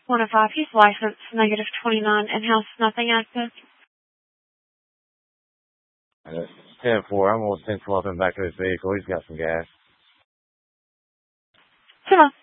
105. He's licensed, negative 29, in-house, nothing active. 10-4, I'm going to send Fluffin back to his vehicle. He's got some gas. 10